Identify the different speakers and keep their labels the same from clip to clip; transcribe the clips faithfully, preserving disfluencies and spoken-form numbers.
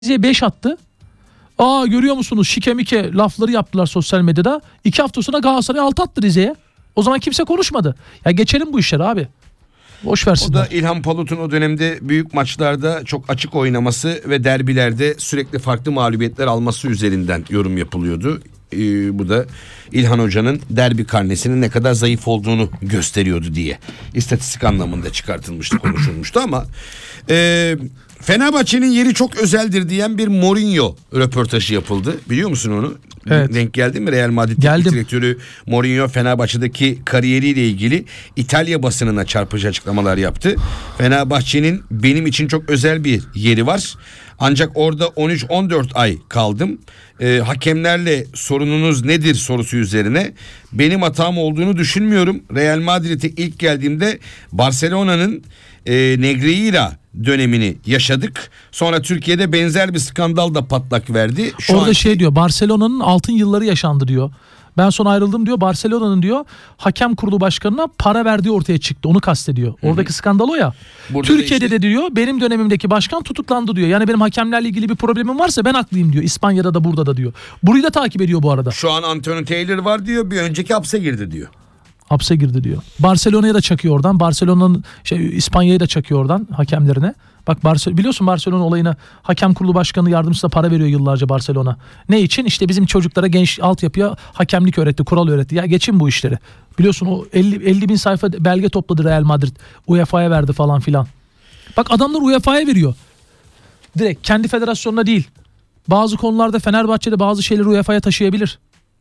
Speaker 1: Rize'ye beş attı. Aa görüyor musunuz şike mike lafları yaptılar sosyal medyada. iki hafta sonra Galatasaray altı attı Rize'ye. O zaman kimse konuşmadı. Ya geçelim bu işleri abi. Boş versinler.
Speaker 2: O da İlhan Palut'un o dönemde büyük maçlarda çok açık oynaması ve derbilerde sürekli farklı mağlubiyetler alması üzerinden yorum yapılıyordu. Ee, bu da İlhan Hoca'nın derbi karnesinin ne kadar zayıf olduğunu gösteriyordu diye istatistik anlamında çıkartılmıştı, konuşulmuştu ama e, Fenerbahçe'nin yeri çok özeldir diyen bir Mourinho röportajı yapıldı. Biliyor musun onu?
Speaker 1: Evet.
Speaker 2: Denk geldin mi? Real Madrid teknik direktörü Mourinho Fenerbahçe'deki kariyeriyle ilgili İtalya basınına çarpıcı açıklamalar yaptı. Fenerbahçe'nin benim için çok özel bir yeri var. Ancak orada on üç on dört ay kaldım. Ee, hakemlerle sorununuz nedir sorusu üzerine benim hatam olduğunu düşünmüyorum. Real Madrid'e ilk geldiğimde Barcelona'nın e, Negreira dönemini yaşadık. Sonra Türkiye'de benzer bir skandal da patlak verdi. Şu
Speaker 1: Orada
Speaker 2: anki...
Speaker 1: şey diyor, Barcelona'nın altın yılları yaşandı diyor. Ben sonra ayrıldım diyor. Barcelona'nın diyor hakem kurulu başkanına para verdiği ortaya çıktı. Onu kastediyor. Oradaki Hı-hı. skandal o ya. Burada Türkiye'de işte... de diyor benim dönemimdeki başkan tutuklandı diyor. Yani benim hakemlerle ilgili bir problemim varsa ben haklıyım diyor. İspanya'da da burada da diyor. Burayı da takip ediyor bu arada.
Speaker 2: Şu an Anthony Taylor var diyor. Bir önceki hapse girdi diyor.
Speaker 1: Hapse girdi diyor. Barcelona'ya da çakıyor oradan. Barcelona'nın şey İspanya'ya da çakıyor oradan hakemlerine. Bak Barcelona, biliyorsun Barcelona olayına hakem kurulu başkanı yardımcısına para veriyor yıllarca Barcelona. Ne için? İşte bizim çocuklara genç altyapıya hakemlik öğretti, kural öğretti. Ya geçin bu işleri. Biliyorsun o elli, elli bin sayfa belge topladı Real Madrid. U E F A'ya verdi falan filan. Bak adamlar U E F A'ya veriyor. Direkt kendi federasyonuna değil. Bazı konularda Fenerbahçe'de bazı şeyleri U E F A'ya taşıyabilir.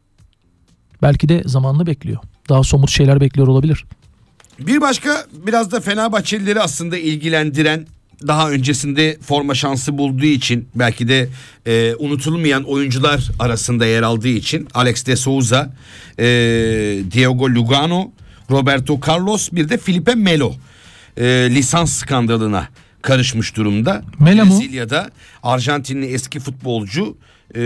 Speaker 1: Belki de zamanını bekliyor. Daha somut şeyler bekliyor olabilir.
Speaker 2: Bir başka biraz da Fenerbahçelileri aslında ilgilendiren, daha öncesinde forma şansı bulduğu için belki de e, unutulmayan oyuncular arasında yer aldığı için Alex de Souza, e, Diego Lugano, Roberto Carlos, bir de Felipe Melo e, lisans skandalına karışmış durumda.
Speaker 1: Melo mu?
Speaker 2: Brezilya'da Arjantinli eski futbolcu e,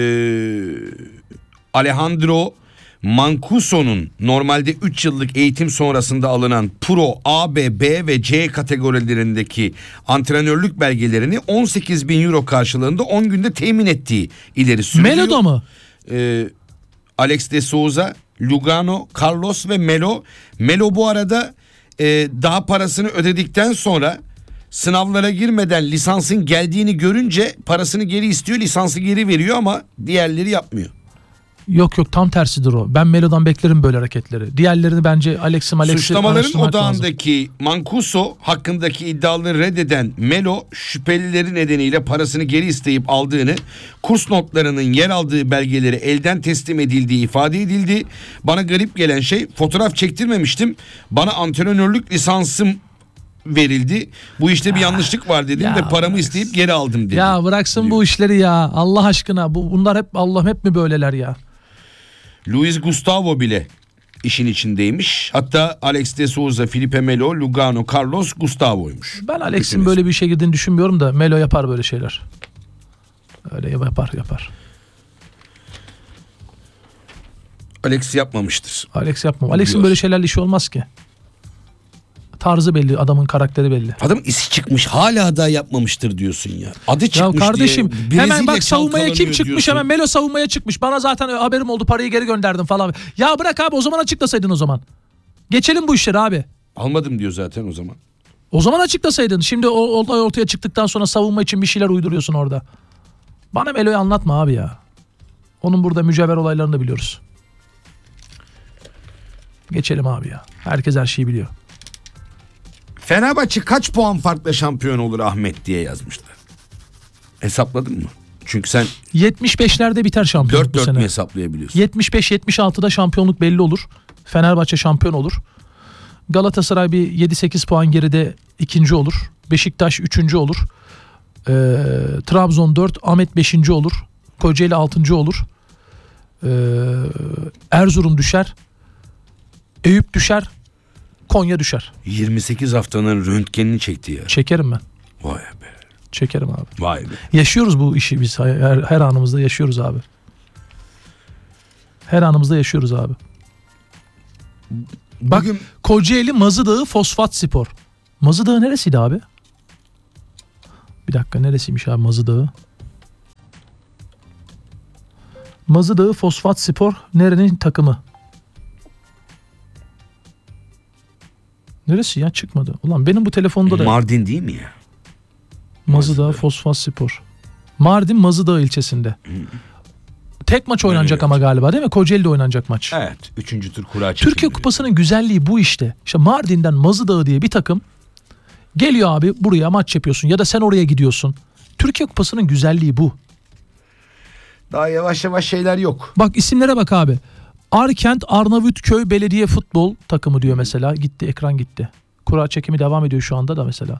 Speaker 2: Alejandro Mancuso'nun normalde üç yıllık eğitim sonrasında alınan Pro, A, B, B ve C kategorilerindeki antrenörlük belgelerini on sekiz bin euro karşılığında on günde temin ettiği ileri sürülüyor.
Speaker 1: Melo'da mı?
Speaker 2: Ee, Alex de Souza, Lugano, Carlos ve Melo. Melo bu arada e, daha parasını ödedikten sonra sınavlara girmeden lisansın geldiğini görünce parasını geri istiyor, lisansı geri veriyor ama diğerleri yapmıyor.
Speaker 1: Yok yok tam tersidir o. Ben Melo'dan beklerim böyle hareketleri. Diğerlerini bence Alex'im Alex'i
Speaker 2: Suçlamaların odağındaki Mancuso hakkındaki iddiaları reddeden Melo şüphelileri nedeniyle parasını geri isteyip aldığını, kurs notlarının yer aldığı belgeleri elden teslim edildiği ifade edildi. Bana garip gelen şey, fotoğraf çektirmemiştim. Bana antrenörlük lisansım verildi. Bu işte bir yanlışlık var dedim ya, ve paramı bıraksın. isteyip geri aldım dedim.
Speaker 1: Ya bıraksın
Speaker 2: diyor.
Speaker 1: Bu işleri ya. Allah aşkına. Bu bunlar hep Allah'ım hep mi böyleler ya?
Speaker 2: Luis Gustavo bile işin içindeymiş. Hatta Alex de Souza, Felipe Melo, Lugano, Carlos Gustavo'ymuş.
Speaker 1: Ben Alex'in böyle bir işe girdiğini düşünmüyorum da Melo yapar böyle şeyler. Öyle yapar yapar.
Speaker 2: Alex yapmamıştır.
Speaker 1: Alex yapmam. Alex'in böyle şeylerle işi olmaz ki. Tarzı belli, adamın karakteri belli.
Speaker 2: Adamın isi çıkmış, hala da yapmamıştır diyorsun ya. Adı çıkmış
Speaker 1: ya kardeşim,
Speaker 2: diye.
Speaker 1: hemen bak savunmaya kim çıkmış
Speaker 2: diyorsun.
Speaker 1: Hemen Melo savunmaya çıkmış. Bana zaten haberim oldu, parayı geri gönderdim falan. Ya bırak abi, o zaman açıklasaydın o zaman. Geçelim bu işleri abi.
Speaker 2: Almadım diyor zaten o zaman.
Speaker 1: O zaman açıklasaydın. Şimdi o olay ortaya çıktıktan sonra savunma için bir şeyler uyduruyorsun orada. Bana Melo'yu anlatma abi ya. Onun burada mücevher olaylarını da biliyoruz. Geçelim abi ya. Herkes her şeyi biliyor.
Speaker 2: Fenerbahçe kaç puan farkla şampiyon olur Ahmet diye yazmışlar. Hesapladın mı? Çünkü sen
Speaker 1: yetmiş beşlerde biter şampiyonluk
Speaker 2: dört dört mü hesaplayabiliyorsun?
Speaker 1: yetmiş beş yetmiş altıda şampiyonluk belli olur. Fenerbahçe şampiyon olur. Galatasaray bir yedi sekiz puan geride ikinci olur. Beşiktaş üçüncü olur. Ee, Trabzon dört, Ahmet beşinci olur. Kocaeli altıncı olur. Ee, Erzurum düşer. Eyüp düşer. Konya düşer.
Speaker 2: yirmi sekiz haftanın röntgenini çekti ya.
Speaker 1: Çekerim ben.
Speaker 2: Vay be.
Speaker 1: Çekerim abi.
Speaker 2: Vay be.
Speaker 1: Yaşıyoruz bu işi biz. Her, her anımızda yaşıyoruz abi. Her anımızda yaşıyoruz abi. Bak Bugün... Kocaeli Mazıdağı Fosfat Spor. Mazıdağı neresiydi abi? Bir dakika, neresiymiş abi Mazıdağı? Mazıdağı Fosfat Spor nerenin takımı? Neresi ya, çıkmadı. Ulan benim bu telefonda da.
Speaker 2: Mardin değil mi ya?
Speaker 1: Mazıdağı Fosfat Spor. Mardin Mazıdağı ilçesinde. Hmm. Tek maç oynanacak evet. Ama galiba değil mi? Kocaeli'de oynanacak maç.
Speaker 2: Evet. Üçüncü tur kura çekildi.
Speaker 1: Türkiye Kupası'nın güzelliği bu işte. İşte Mardin'den Mazıdağı diye bir takım geliyor abi, buraya maç yapıyorsun ya da sen oraya gidiyorsun. Türkiye Kupası'nın güzelliği bu.
Speaker 2: Daha yavaş yavaş şeyler yok.
Speaker 1: Bak isimlere bak abi. Arkent Arnavutköy Belediye Futbol takımı diyor mesela. Gitti, ekran gitti. Kura çekimi devam ediyor şu anda da mesela.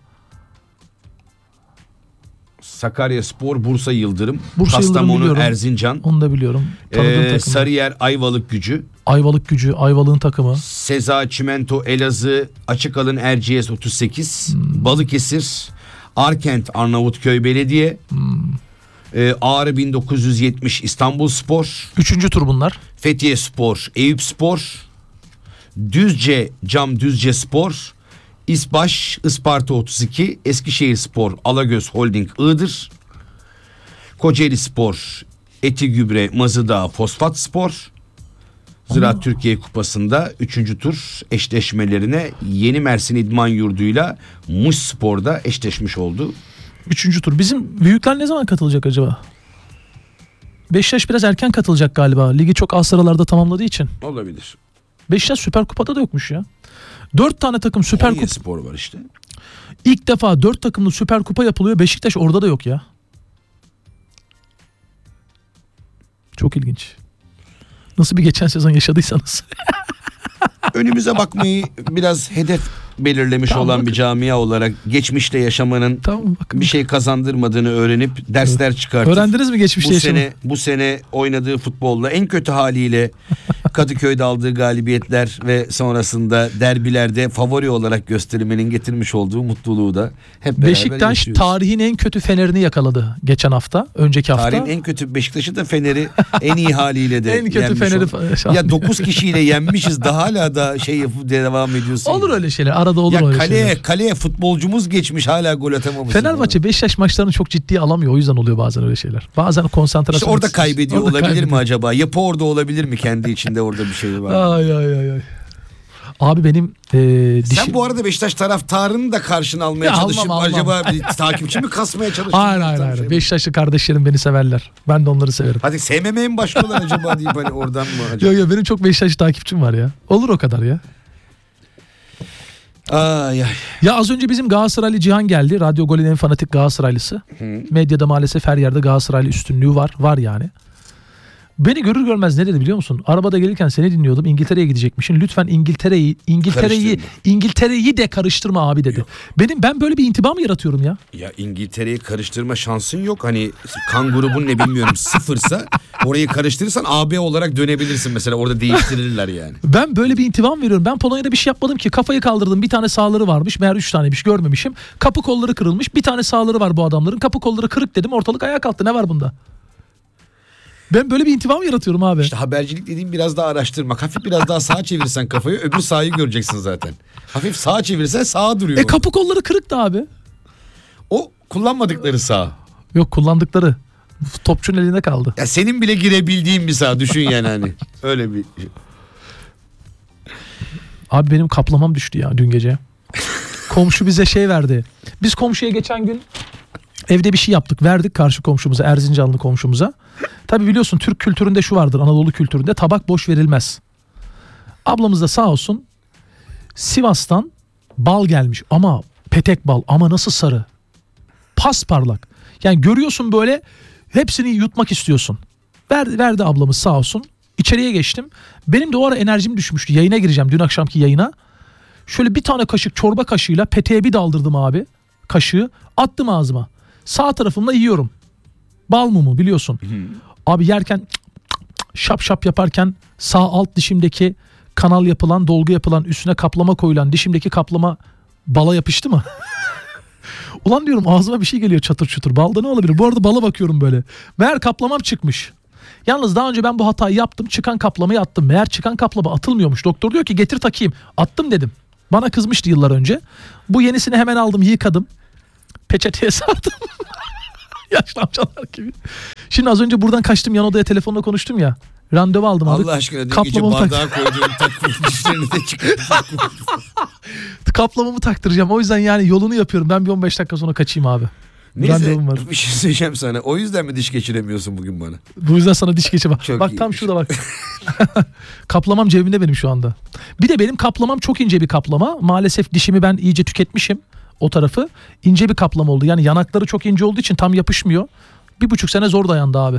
Speaker 2: Sakaryaspor, Bursa Yıldırım,
Speaker 1: Bursa
Speaker 2: Kastamonu
Speaker 1: Yıldırım
Speaker 2: Erzincan.
Speaker 1: Onu da biliyorum.
Speaker 2: Ee, Sarıyer Ayvalık Gücü.
Speaker 1: Ayvalık Gücü, Ayvalık'ın takımı.
Speaker 2: Seza Çimento Elazığ, Açıkalın Erciyes otuz sekiz, hmm. Balıkesir, Arkent Arnavutköy Belediye, hmm. ee, Ağrı bin dokuz yüz yetmiş İstanbulspor.
Speaker 1: Üçüncü tur bunlar.
Speaker 2: Fethiyeспor, Eyüpspor, Düzce Cam Düzcespor, İsbaş Isparta otuz iki, Eskişehirspor Alagöz Holding Iğdır, Kocaelispor Etigübre Mazıdağ Fosfatspor. Ziraat Türkiye Kupası'nda üçüncü tur eşleşmelerine Yeni Mersin İdman Yurdu'yla Muşspor'da eşleşmiş oldu.
Speaker 1: Üçüncü tur. Bizim büyükler ne zaman katılacak acaba? Beşiktaş biraz erken katılacak galiba. Ligi çok az sıralarda tamamladığı için.
Speaker 2: Olabilir.
Speaker 1: Beşiktaş Süper Kupa'da da yokmuş ya. Dört tane takım Süper Kupa.
Speaker 2: Spor var işte.
Speaker 1: İlk defa dört takımlı Süper Kupa yapılıyor. Beşiktaş orada da yok ya. Çok ilginç. Nasıl bir geçen sezon yaşadıysanız.
Speaker 2: Önümüze bakmayı biraz hedef belirlemiş tamam, olan bakın. Bir camia olarak geçmişte yaşamanın tamam, bir şey kazandırmadığını öğrenip dersler evet. çıkartıp.
Speaker 1: Öğrendiniz mi geçmişte
Speaker 2: bu
Speaker 1: yaşamayı?
Speaker 2: sene bu sene oynadığı futbolla en kötü haliyle Kadıköy'de aldığı galibiyetler ve sonrasında derbilerde favori olarak gösterilmenin getirmiş olduğu mutluluğu da hep beraber
Speaker 1: Beşiktaş
Speaker 2: yaşıyoruz.
Speaker 1: Tarihin en kötü Fener'ini yakaladı geçen hafta, önceki hafta.
Speaker 2: Tarihin en kötü Beşiktaş'ı da Fener'i en iyi haliyle de
Speaker 1: en kötü Fener'i
Speaker 2: ya dokuz kişiyle yenmişiz daha hala da şey yapıp devam ediyorsun.
Speaker 1: Olur
Speaker 2: ya.
Speaker 1: öyle şeyler. Arada olur
Speaker 2: ya
Speaker 1: öyle
Speaker 2: kaleye,
Speaker 1: şeyler.
Speaker 2: Kaleye futbolcumuz geçmiş hala gol atamamış.
Speaker 1: Fenerbahçe Beşiktaş maçlarını çok ciddiye alamıyor. O yüzden oluyor bazen öyle şeyler. Bazen konsantrasyon.
Speaker 2: İşte orada kaybediyor orada olabilir kaybediyor. mi acaba? Yapı orada olabilir mi? Kendi içinde orada bir şey var.
Speaker 1: Ay ay ay ay. Abi benim e, dişim...
Speaker 2: Sen bu arada Beşiktaş taraftarını da karşına almaya ya çalışıp almam, almam. acaba bir takipçi mi kasmaya çalışıyorsun?
Speaker 1: Hayır hayır hayır. Şey Beşiktaşlı kardeşlerim beni severler. Ben de onları severim.
Speaker 2: Hadi sevmemeye mi başlıyorlar acaba deyip hani oradan mı acaba?
Speaker 1: Yok yok, benim çok Beşiktaşlı takipçim var ya. Olur o kadar ya.
Speaker 2: Ay ay.
Speaker 1: Ya az önce bizim Galatasaraylı Cihan geldi. Radyo Gol'ün en fanatik Galatasaraylısı. Hı. Medyada maalesef her yerde Galatasaraylı üstünlüğü var. Var yani. Beni görür görmez ne dedi biliyor musun? Arabada gelirken seni dinliyordum. İngiltere'ye gidecekmişsin. Lütfen İngiltere'yi İngiltere'yi İngiltere'yi de karıştırma abi dedi. Yok. Benim ben böyle bir intiba mı yaratıyorum ya?
Speaker 2: Ya İngiltere'yi karıştırma şansın yok. Hani kan grubun ne bilmiyorum sıfırsa orayı karıştırırsan A B olarak dönebilirsin mesela. Orada değiştirirler yani.
Speaker 1: Ben böyle bir intiba mı veriyorum? Ben Polonya'da bir şey yapmadım ki. Kafayı kaldırdım. Bir tane sağları varmış. Meğer üç taneymiş. Görmemişim. Kapı kolları kırılmış. Bir tane sağları var bu adamların. Kapı kolları kırık dedim. Ortalık ayağa kalktı. Ne var bunda? Ben böyle bir intiba mı yaratıyorum abi?
Speaker 2: İşte habercilik dediğim biraz daha araştırmak. Hafif biraz daha sağa çevirsen kafayı öbür sağı göreceksin zaten. Hafif sağa çevirsen sağa duruyor.
Speaker 1: E kapı kolları kırıktı abi.
Speaker 2: O kullanmadıkları sağ.
Speaker 1: Yok, kullandıkları. Topçunun elinde kaldı.
Speaker 2: Ya senin bile girebildiğin bir sağ düşün yani hani. Öyle bir.
Speaker 1: Abi benim kaplamam düştü ya dün gece. Komşu bize şey verdi. Biz komşuya geçen gün evde bir şey yaptık, verdik karşı komşumuza, Erzincanlı komşumuza. Tabii biliyorsun Türk kültüründe şu vardır, Anadolu kültüründe tabak boş verilmez. Ablamız da sağ olsun Sivas'tan bal gelmiş ama petek bal, ama nasıl sarı. Pasparlak. Yani görüyorsun böyle hepsini yutmak istiyorsun. Verdi, verdi ablamız sağ olsun. İçeriye geçtim. Benim de o ara enerjim düşmüştü. Yayına gireceğim, dün akşamki yayına. Şöyle bir tane kaşık çorba kaşığıyla peteğe bir daldırdım abi. Kaşığı attım ağzıma. Sağ tarafımla yiyorum. Bal mumu biliyorsun. Hı. Abi yerken şap şap yaparken sağ alt dişimdeki kanal yapılan, dolgu yapılan, üstüne kaplama koyulan dişimdeki kaplama bala yapıştı mı? Ulan diyorum ağzıma bir şey geliyor çatır çutur. Balda ne olabilir? Bu arada bala bakıyorum böyle. Meğer kaplamam çıkmış. Yalnız daha önce ben bu hatayı yaptım. Çıkan kaplamayı attım. Meğer çıkan kaplama atılmıyormuş. Doktor diyor ki getir takayım. Attım dedim. Bana kızmıştı yıllar önce. Bu yenisini hemen aldım, yıkadım. Peçeteye sardım. Yaşlı amcalar gibi. Şimdi az önce buradan kaçtım, yan odaya telefonla konuştum ya. Randevu aldım abi.
Speaker 2: Allah aşkına dün gece bardağa koyduğum takım dişlerini de çıkarttım.
Speaker 1: Kaplamamı taktıracağım. O yüzden yani yolunu yapıyorum. Ben bir on beş dakika sonra kaçayım abi.
Speaker 2: Neyse
Speaker 1: Var.
Speaker 2: bir şey söyleyeceğim sana. O yüzden mi diş geçiremiyorsun bugün bana?
Speaker 1: Bu yüzden sana diş geçir. Bak, bak tam şurada bak. Kaplamam cebimde benim şu anda. Bir de benim kaplamam çok ince bir kaplama. Maalesef dişimi ben iyice tüketmişim. O tarafı ince bir kaplama oldu. Yani yanakları çok ince olduğu için tam yapışmıyor. Bir buçuk sene zor dayandı abi.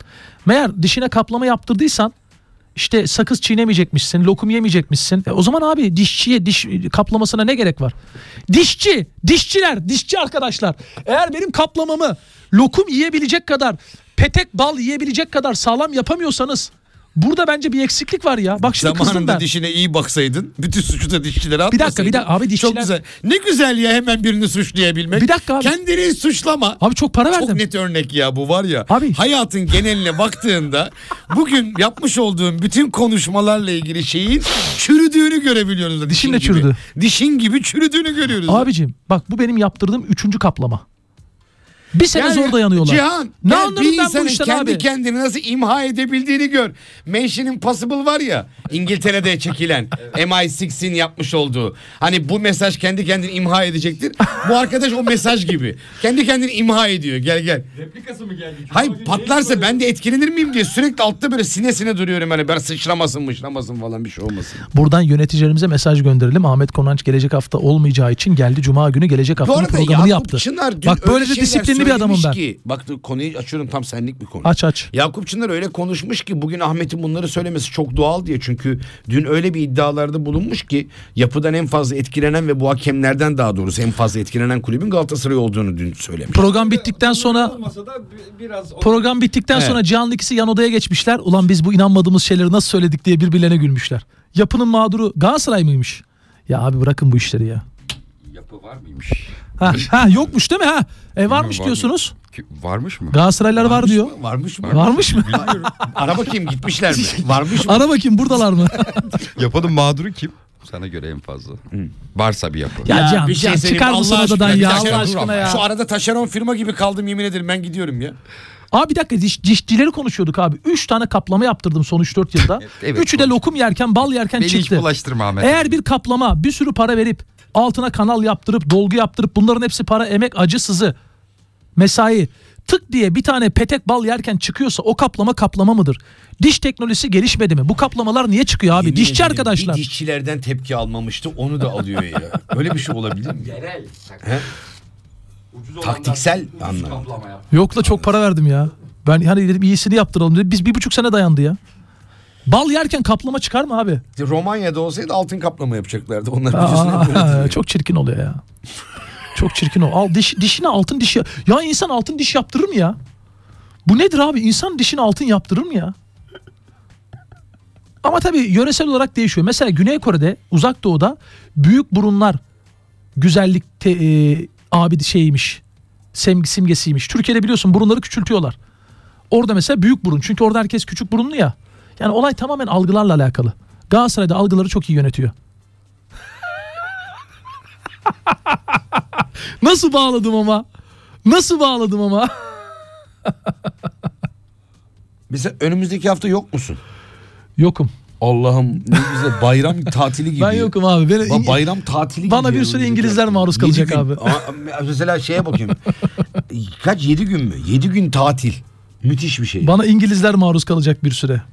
Speaker 1: Meğer dişine kaplama yaptırdıysan işte sakız çiğnemeyecekmişsin, lokum yemeyecekmişsin. E o zaman abi dişçiye diş kaplamasına ne gerek var? Dişçi, dişçiler, dişçi arkadaşlar. Eğer benim kaplamamı lokum yiyebilecek kadar, petek bal yiyebilecek kadar sağlam yapamıyorsanız burada bence bir eksiklik var ya. Bak şimdi kızdım ben.
Speaker 2: Zamanında dişine iyi baksaydın. Bütün suçu da dişçilere atmasaydın.
Speaker 1: Bir dakika bir dakika abi dişçiler.
Speaker 2: Çok güzel. Ne güzel ya hemen birini suçlayabilmek.
Speaker 1: Bir dakika abi.
Speaker 2: Kendini suçlama.
Speaker 1: Abi çok para verdim.
Speaker 2: Çok net örnek ya bu var ya.
Speaker 1: Abi.
Speaker 2: Hayatın geneline baktığında bugün yapmış olduğum bütün konuşmalarla ilgili şeyin çürüdüğünü görebiliyoruz.
Speaker 1: Dişin de
Speaker 2: gibi.
Speaker 1: çürüdü.
Speaker 2: Dişin gibi çürüdüğünü görüyoruz.
Speaker 1: Abicim bak bu benim yaptırdığım üçüncü kaplama. Bir sene
Speaker 2: Yani
Speaker 1: zor dayanıyorlar.
Speaker 2: Cihan,
Speaker 1: ne
Speaker 2: yani
Speaker 1: anladım
Speaker 2: bir
Speaker 1: ben
Speaker 2: insanın
Speaker 1: bu işten
Speaker 2: kendi
Speaker 1: abi?
Speaker 2: kendini nasıl imha edebildiğini gör. Mission Impossible var ya, İngiltere'de çekilen M I altının yapmış olduğu. Hani bu mesaj kendi kendini imha edecektir. Bu arkadaş o mesaj gibi. Kendi kendini imha ediyor. Gel gel.
Speaker 3: Replikası mı geldi?
Speaker 2: Hayır patlarsa ben de etkilenir miyim diye sürekli altta böyle sine sine duruyorum. Hani ben sıçramasın mışramasın falan bir şey olmasın.
Speaker 1: Buradan yöneticilerimize mesaj gönderelim. Ahmet Konanç gelecek hafta olmayacağı için geldi. Cuma günü gelecek
Speaker 2: Bu
Speaker 1: haftanın
Speaker 2: arada
Speaker 1: programını
Speaker 2: Yakup
Speaker 1: yaptı.
Speaker 2: Çınar dün
Speaker 1: Bak böyle
Speaker 2: öyle
Speaker 1: de
Speaker 2: şeyler
Speaker 1: disiplinli bir adamım ben.
Speaker 2: söylemiş Ki, bak konuyu açıyorum tam senlik bir konu.
Speaker 1: Aç aç.
Speaker 2: Yakup Çınar öyle konuşmuş ki bugün Ahmet'in bunları söylemesi çok doğal diye. Çünkü dün öyle bir iddialarda bulunmuş ki yapıdan en fazla etkilenen ve bu hakemlerden daha doğrusu en fazla etkilenen kulübün Galatasaray olduğunu dün söylemiş.
Speaker 1: Program bittikten sonra
Speaker 3: Olmasa da biraz
Speaker 1: program bittikten
Speaker 2: Evet.
Speaker 1: sonra Cihan'la ikisi yan odaya geçmişler. Ulan biz bu inanmadığımız şeyleri nasıl söyledik diye birbirlerine gülmüşler. Yapının mağduru Galatasaray mıymış? Ya abi bırakın bu işleri ya.
Speaker 4: Yapı var mıymış?
Speaker 1: Ha, ha yokmuş değil mi ha? E varmış
Speaker 4: Var mı?
Speaker 1: diyorsunuz.
Speaker 4: Ki- Varmış mı?
Speaker 1: Galatasaraylılar var diyor.
Speaker 2: Varmış mı?
Speaker 1: Varmış mı?
Speaker 2: Ara bakayım gitmişler mi? Varmış mı?
Speaker 1: Ara bakayım buradalar mı?
Speaker 4: Yapının mağduru kim? Sana göre en fazla. Varsa bir yapı.
Speaker 1: Ya,
Speaker 2: Ya
Speaker 1: Cihan,
Speaker 2: bir şey
Speaker 1: Cihan,
Speaker 2: söyleyeyim,
Speaker 1: çıkar
Speaker 2: Allah
Speaker 1: mısın
Speaker 2: aşkına,
Speaker 1: odadan
Speaker 2: bir
Speaker 1: ya
Speaker 2: dakika,
Speaker 1: Allah
Speaker 2: dur
Speaker 1: aşkına
Speaker 2: ama.
Speaker 1: ya.
Speaker 2: Şu arada taşeron firma gibi kaldım yemin ederim ben gidiyorum ya.
Speaker 1: Abi bir dakika diş, dişçileri konuşuyorduk abi. Üç tane kaplama yaptırdım son üç dört yılda.
Speaker 4: Evet,
Speaker 1: Üçü de lokum yerken bal yerken
Speaker 4: Beni hiç
Speaker 1: çıktı.
Speaker 4: bulaştırma Ahmet.
Speaker 1: Eğer bir kaplama bir sürü para verip altına kanal yaptırıp dolgu yaptırıp bunların hepsi para, emek, acı, sızı, mesai tık diye bir tane petek bal yerken çıkıyorsa o kaplama kaplama mıdır? Diş teknolojisi gelişmedi mi? Bu kaplamalar niye çıkıyor abi?
Speaker 2: Yemin
Speaker 1: Dişçi
Speaker 2: ederim,
Speaker 1: arkadaşlar.
Speaker 2: Bir dişçilerden tepki almamıştı onu da alıyor ya. Öyle bir şey olabilir mi?
Speaker 3: yerel.
Speaker 2: He?
Speaker 3: Ucuz olanlar
Speaker 2: Taktiksel
Speaker 3: ucuz
Speaker 2: anlamda.
Speaker 3: kaplama yap.
Speaker 1: Yok da çok para verdim ya. Ben hani dedim iyisini yaptıralım dedim. Biz bir buçuk sene dayandı ya. Bal yerken kaplama çıkar mı abi?
Speaker 2: Romanya'da olsaydı altın kaplama yapacaklardı. Onlar biliyorsun hep böyle
Speaker 1: Aa,
Speaker 2: duruyor.
Speaker 1: çok çirkin oluyor ya. Çok çirkin o. Al diş, dişine altın diş ya. Ya insan altın diş yaptırır mı ya? Bu nedir abi? İnsan dişine altın yaptırır mı ya? Ama tabii yöresel olarak değişiyor. Mesela Güney Kore'de, Uzak Doğu'da büyük burunlar güzellik te, e, abi şeymiş. Semgi simgesiymiş. Türkiye'de biliyorsun burunları küçültüyorlar. Orada mesela büyük burun. Çünkü orada herkes küçük burunlu ya. Yani olay tamamen algılarla alakalı. Galatasaray'da algıları çok iyi yönetiyor. Nasıl bağladım ama? Nasıl bağladım ama?
Speaker 2: Mesela önümüzdeki hafta yok musun?
Speaker 1: Yokum.
Speaker 2: Allah'ım ne güzel bayram tatili gibi.
Speaker 1: Ben yokum abi. Beni,
Speaker 2: Ba- bayram tatili gibi.
Speaker 1: Bana bir
Speaker 2: ya
Speaker 1: sürü
Speaker 2: önümüzdeki
Speaker 1: İngilizler
Speaker 2: hafta.
Speaker 1: maruz
Speaker 2: Yedi
Speaker 1: kalacak
Speaker 2: gün.
Speaker 1: abi.
Speaker 2: Ama mesela şeye bakayım. Kaç yedi gün mü? Yedi gün tatil. Müthiş bir şey.
Speaker 1: Bana İngilizler maruz kalacak bir süre.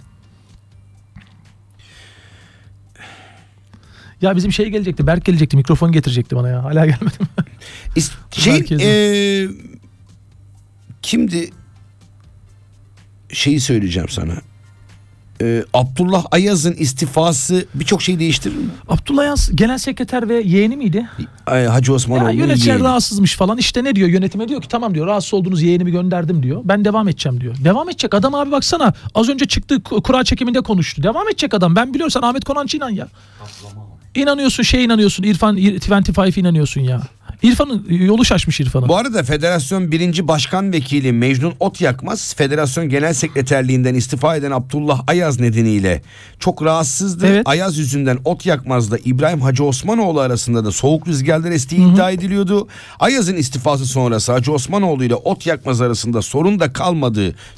Speaker 1: Ya bizim şey gelecekti. Berk gelecekti. Mikrofon getirecekti bana ya. Hala gelmedi mi?
Speaker 2: İst- şey
Speaker 1: Herkesin.
Speaker 2: eee, kimdi? Şeyi söyleyeceğim sana. Eee, Abdullah Ayaz'ın istifası birçok şey değiştirir mi?
Speaker 1: Abdullah Yaz genel sekreter ve yeğeni miydi?
Speaker 2: Ay, Hacı Osmanoğlu'nun
Speaker 1: Ya yöneticiler
Speaker 2: yeğeni.
Speaker 1: rahatsızmış falan. İşte ne diyor yönetime, diyor ki tamam diyor, rahatsız olduğunuz yeğenimi gönderdim diyor. Ben devam edeceğim diyor. Devam edecek adam abi, baksana. Az önce çıktı, kura çekiminde konuştu. Devam edecek adam. Ben biliyorum, sen Ahmet Konanç'a inan ya. İnanıyorsun, şey inanıyorsun. İrfan yirmi beşe inanıyorsun ya. İrfan'ın yolu şaşmış İrfan'ın.
Speaker 2: Bu arada federasyon birinci başkan vekili Mecnun Otyakmaz federasyon genel sekreterliğinden istifa eden Abdullah Ayaz nedeniyle çok rahatsızdı.
Speaker 1: Evet.
Speaker 2: Ayaz yüzünden Otyakmaz'la İbrahim Hacı Osmanoğlu arasında da soğuk rüzgarlar estiği iddia ediliyordu. Ayaz'ın istifası sonrası Hacı Osmanoğlu ile Otyakmaz arasında sorun da kalmadığı